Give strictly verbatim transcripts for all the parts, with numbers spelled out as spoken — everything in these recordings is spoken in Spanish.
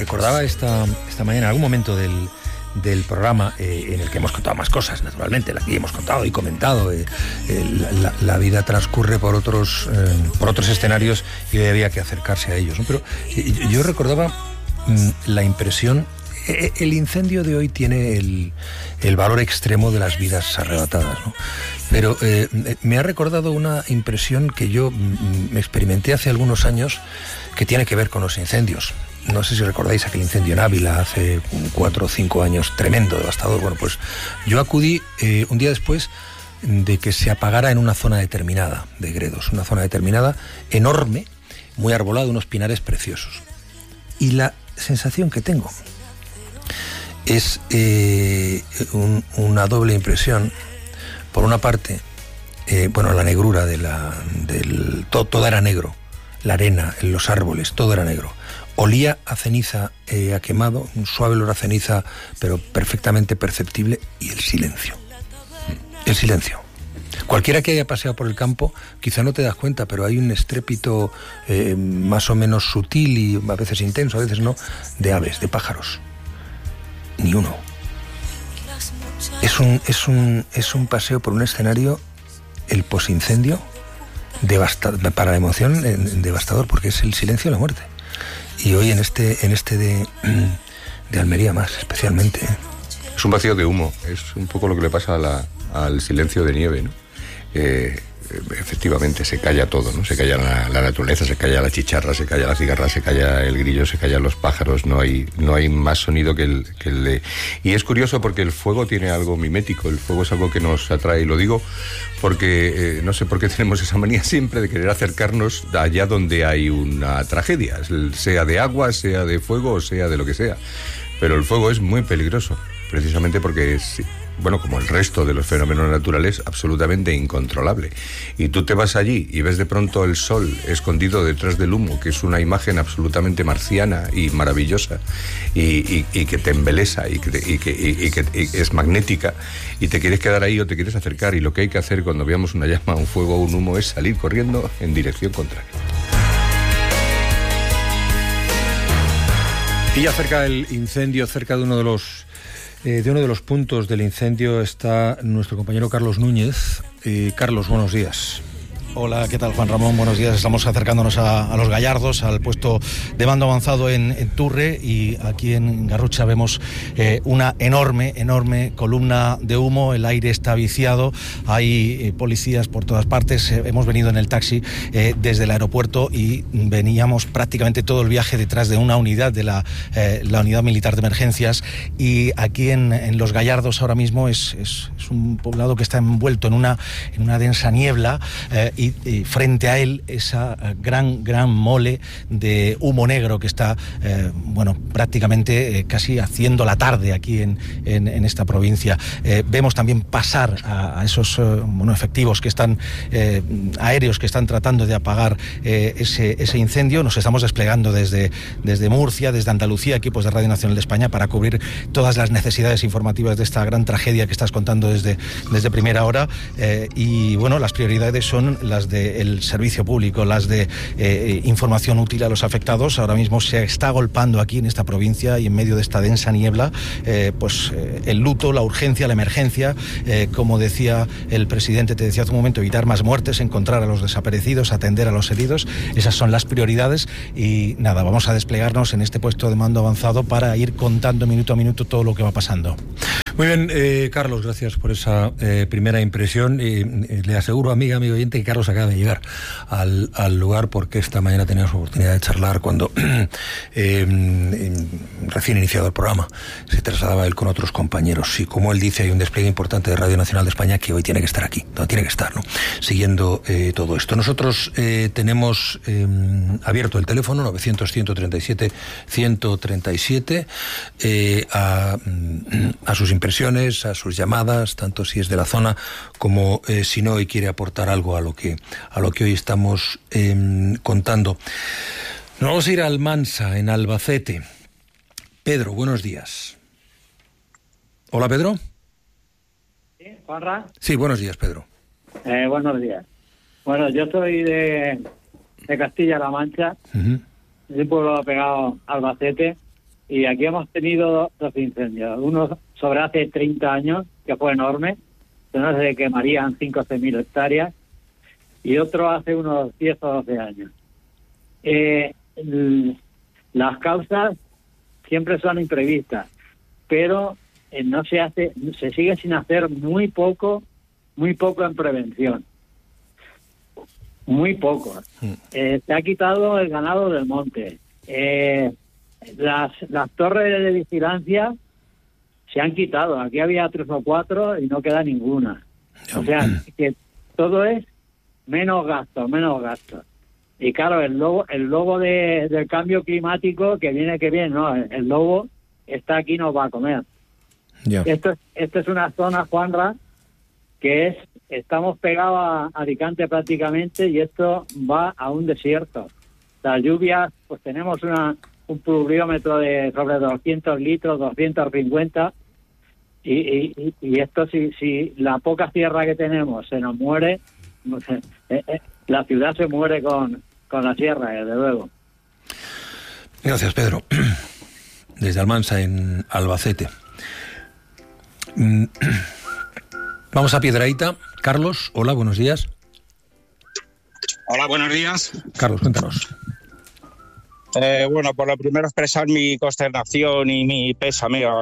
recordaba esta, esta mañana, en algún momento del, del programa, eh, en el que hemos contado más cosas, naturalmente, las que hemos contado y comentado. Eh, eh, la, la vida transcurre por otros, eh, por otros escenarios y hoy había que acercarse a ellos, ¿no? Pero eh, yo recordaba mm, la impresión. Eh, el incendio de hoy tiene el, el valor extremo de las vidas arrebatadas, ¿no? Pero eh, me ha recordado una impresión que yo mm, experimenté hace algunos años, que tiene que ver con los incendios. No sé si recordáis aquel incendio en Ávila hace cuatro o cinco años, tremendo, devastador. Bueno, pues yo acudí eh, un día después de que se apagara en una zona determinada de Gredos, una zona determinada enorme, muy arbolada, unos pinares preciosos. Y la sensación que tengo es eh, un, una doble impresión. Por una parte, eh, bueno, la negrura de la, del todo, todo era negro, la arena, los árboles, todo era negro. Olía a ceniza, eh, a quemado, un suave olor a ceniza, pero perfectamente perceptible, y el silencio. El silencio. Cualquiera que haya paseado por el campo, quizá no te das cuenta, pero hay un estrépito eh, más o menos sutil y a veces intenso, a veces no, de aves, de pájaros. Ni uno. Es un, es un, es un paseo por un escenario, el posincendio, devastador, para la emoción, eh, devastador, porque es el silencio de la muerte. Y hoy en este, en este de, de Almería más, especialmente. ¿eh? Es un vacío de humo, es un poco lo que le pasa a la, al silencio de nieve, ¿no? Eh, efectivamente se calla todo, ¿no? Se calla la, la naturaleza, se calla la chicharra, se calla la cigarra, se calla el grillo, se callan los pájaros, no hay, no hay más sonido que el, que el de... Y es curioso porque el fuego tiene algo mimético, el fuego es algo que nos atrae, y lo digo porque eh, no sé por qué tenemos esa manía siempre de querer acercarnos allá donde hay una tragedia, sea de agua, sea de fuego o sea de lo que sea. Pero el fuego es muy peligroso, precisamente porque es... bueno, como el resto de los fenómenos naturales, absolutamente incontrolable. Y tú te vas allí y ves de pronto el sol escondido detrás del humo, que es una imagen absolutamente marciana y maravillosa, y, y, y que te embelesa y que, te, y que, y, y que y es magnética, y te quieres quedar ahí o te quieres acercar, y lo que hay que hacer cuando veamos una llama, un fuego o un humo es salir corriendo en dirección contraria. Y ya cerca del incendio, cerca de uno de los Eh, de uno de los puntos del incendio está nuestro compañero Carlos Núñez. Eh, Carlos, buenos días. Hola, ¿qué tal, Juan Ramón? Buenos días. Estamos acercándonos a, a Los Gallardos, al puesto de mando avanzado en, en Turre, y aquí en Garrucha vemos eh, una enorme, enorme columna de humo. El aire está viciado, hay eh, policías por todas partes. Eh, hemos venido en el taxi eh, desde el aeropuerto y veníamos prácticamente todo el viaje detrás de una unidad de la, eh, la unidad militar de emergencias, y aquí en, en Los Gallardos ahora mismo es, es, es un poblado que está envuelto en una, en una densa niebla, eh, y Y frente a él esa gran, gran mole de humo negro que está, eh, bueno, prácticamente eh, casi haciendo la tarde aquí en, en, en esta provincia. Eh, vemos también pasar a, a esos eh, bueno, efectivos que están, eh, aéreos que están tratando de apagar eh, ese, ese incendio. Nos estamos desplegando desde, desde Murcia, desde Andalucía, equipos de Radio Nacional de España, para cubrir todas las necesidades informativas de esta gran tragedia que estás contando desde, desde primera hora. Eh, y bueno, las prioridades son las del servicio público, las de eh, información útil a los afectados. Ahora mismo se está agolpando aquí en esta provincia, y en medio de esta densa niebla, eh, pues eh, el luto, la urgencia, la emergencia, eh, como decía el presidente, te decía hace un momento, evitar más muertes, encontrar a los desaparecidos, atender a los heridos. Esas son las prioridades, y nada, vamos a desplegarnos en este puesto de mando avanzado para ir contando minuto a minuto todo lo que va pasando. Muy bien, eh, Carlos, gracias por esa eh, primera impresión. Eh, eh, le aseguro, amiga, amigo oyente, que Carlos acaba de llegar al, al lugar, porque esta mañana teníamos oportunidad de charlar cuando eh, eh, recién iniciado el programa se trasladaba él con otros compañeros, y como él dice, hay un despliegue importante de Radio Nacional de España que hoy tiene que estar aquí, no tiene que estar, ¿no? Siguiendo eh, todo esto. Nosotros eh, tenemos eh, abierto el teléfono novecientos, ciento treinta y siete, ciento treinta y siete eh, a, a sus impresiones, a sus llamadas, tanto si es de la zona como eh, si no, y quiere aportar algo a lo que a lo que hoy estamos eh, contando. Nos vamos a ir a Almansa, en Albacete. Pedro, buenos días. Hola, Pedro. Sí, Juanra. Sí, buenos días, Pedro. Eh, buenos días. Bueno, yo soy de, de Castilla-La Mancha, uh-huh. de un pueblo pegado a Albacete, y aquí hemos tenido dos incendios. Uno sobre hace treinta años, que fue enorme, que no se quemarían cinco o seis mil hectáreas, y otro hace unos diez o doce años. Eh, las causas siempre son imprevistas, pero eh, no se hace, se sigue sin hacer muy poco, muy poco en prevención. Muy poco. Eh, se ha quitado el ganado del monte. Eh, las, las torres de vigilancia se han quitado. Aquí había tres o cuatro y no queda ninguna. O sea, que todo es menos gasto, menos gasto. Y claro, el lobo, el lobo de, del cambio climático, que viene, que viene, no, el, el lobo está aquí, nos va a comer. Yeah. Esto, esto es una zona, Juanra, que es, estamos pegados a Alicante prácticamente, y esto va a un desierto. Las lluvias, pues tenemos una, un pluviómetro de sobre doscientos litros, doscientos cincuenta, y, y, y esto, si, si la poca tierra que tenemos se nos muere, eh, eh, la ciudad se muere con, con la sierra, desde luego. Gracias, Pedro. Desde Almansa, en Albacete. Vamos a Piedrahíta. Carlos, hola, buenos días. Hola, buenos días. Carlos, cuéntanos. Eh, bueno, por lo primero expresar mi consternación y mi pésame a,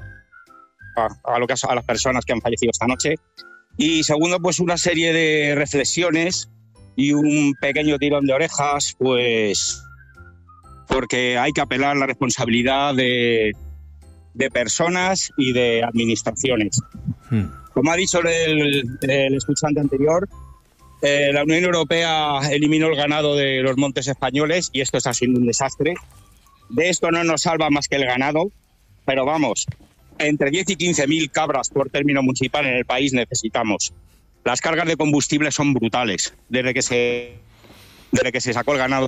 a, a, lo que, a las personas que han fallecido esta noche. Y segundo, pues una serie de reflexiones y un pequeño tirón de orejas, pues porque hay que apelar a la responsabilidad de, de personas y de administraciones. Hmm. Como ha dicho el, el escuchante anterior, eh, la Unión Europea eliminó el ganado de los montes españoles y esto está siendo un desastre. De esto no nos salva más que el ganado, pero vamos, entre diez y quince mil cabras por término municipal en el país necesitamos. Las cargas de combustible son brutales desde que se, desde que se sacó el ganado.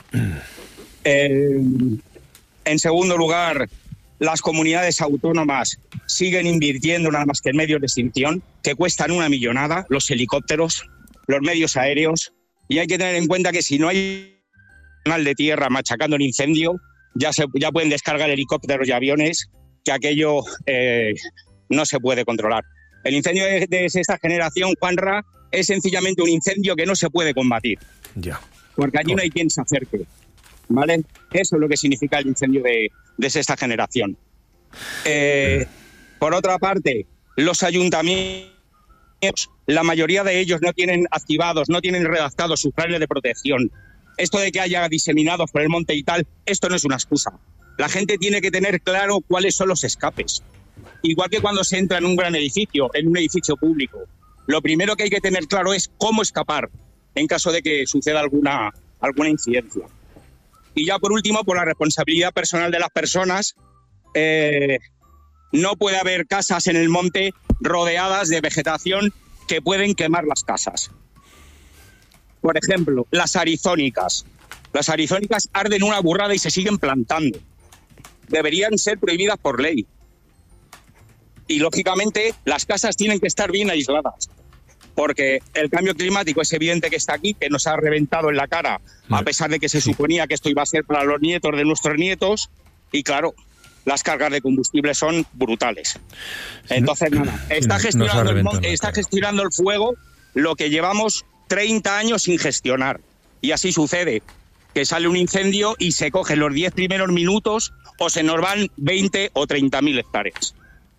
Eh, en segundo lugar, las comunidades autónomas siguen invirtiendo nada más que en medios de extinción, que cuestan una millonada, los helicópteros, los medios aéreos, y hay que tener en cuenta que si no hay canal de tierra machacando el incendio, ya, se, ya pueden descargar helicópteros y aviones, que aquello eh, no se puede controlar. El incendio de, de esta generación, Juanra, es sencillamente un incendio que no se puede combatir. Ya. Porque allí no hay quien se acerque. ¿Vale? Eso es lo que significa el incendio de, de sexta generación. Eh, por otra parte, los ayuntamientos, la mayoría de ellos no tienen activados, no tienen redactados sus planes de protección. Esto de que haya diseminados por el monte y tal, esto no es una excusa. La gente tiene que tener claro cuáles son los escapes. Igual que cuando se entra en un gran edificio, en un edificio público. Lo primero que hay que tener claro es cómo escapar en caso de que suceda alguna, alguna incidencia. Y ya por último, por la responsabilidad personal de las personas, eh, no puede haber casas en el monte rodeadas de vegetación que pueden quemar las casas. Por ejemplo, las arizónicas. Las arizónicas arden una burrada y se siguen plantando. Deberían ser prohibidas por ley. Y lógicamente las casas tienen que estar bien aisladas. Porque el cambio climático es evidente que está aquí, que nos ha reventado en la cara, a pesar de que se suponía que esto iba a ser para los nietos de nuestros nietos, y claro, las cargas de combustible son brutales. Entonces, nada, está gestionando, el, monte, está gestionando el fuego lo que llevamos treinta años sin gestionar. Y así sucede, que sale un incendio y se cogen los diez primeros minutos o se nos van veinte o treinta mil hectáreas.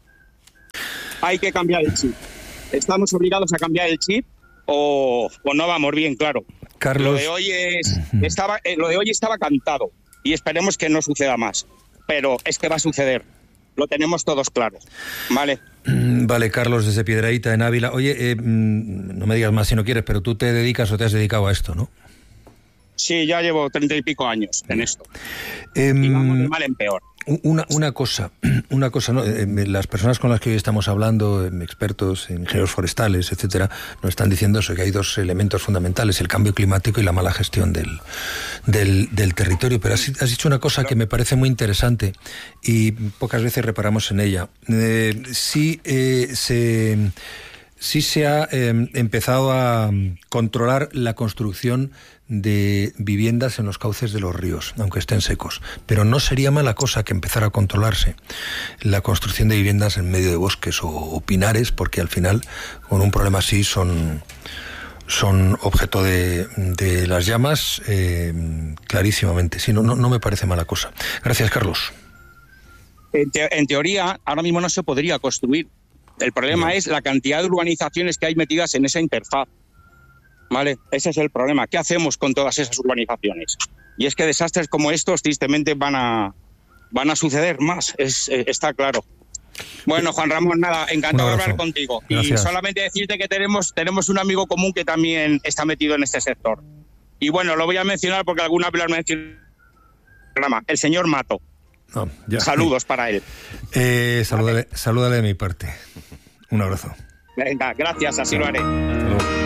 Hay que cambiar el chip. Estamos obligados a cambiar el chip o, o no vamos bien, claro. Carlos. Lo de hoy es, estaba, eh, lo de hoy estaba cantado y esperemos que no suceda más. Pero es que va a suceder. Lo tenemos todos claros. Vale. Vale, Carlos, desde Piedrahíta, en Ávila. Oye, eh, no me digas más si no quieres, pero tú te dedicas o te has dedicado a esto, ¿no? Sí, ya llevo treinta y pico años en esto. Eh, y vamos de mal en peor. Una, una cosa, una cosa, ¿no? Eh, las personas con las que hoy estamos hablando, eh, expertos, ingenieros forestales, etcétera, nos están diciendo eso, que hay dos elementos fundamentales, el cambio climático y la mala gestión del, del, del territorio. Pero has, has dicho una cosa que me parece muy interesante y pocas veces reparamos en ella. Eh, sí, eh, se... Sí se ha eh, empezado a controlar la construcción de viviendas en los cauces de los ríos, aunque estén secos. Pero no sería mala cosa que empezara a controlarse la construcción de viviendas en medio de bosques o, o pinares, porque al final, con un problema así, son, son objeto de, de las llamas eh, clarísimamente. Sí, no, no, no me parece mala cosa. Gracias, Carlos. En, te, en teoría, ahora mismo no se podría construir. El problema es la cantidad de urbanizaciones que hay metidas en esa interfaz. ¿Vale? Ese es el problema. ¿Qué hacemos con todas esas urbanizaciones? Y es que desastres como estos, tristemente, van a, van a suceder más, es, eh, está claro. Bueno, Juan Ramón, nada, encantado de hablar contigo. Gracias. Y solamente decirte que tenemos, tenemos un amigo común que también está metido en este sector. Y bueno, lo voy a mencionar porque alguna vez lo han mencionado en el programa, el señor Mato. No, ya. Saludos para él. Eh, salúdale, salúdale de mi parte. Un abrazo. Venga, gracias, así lo haré.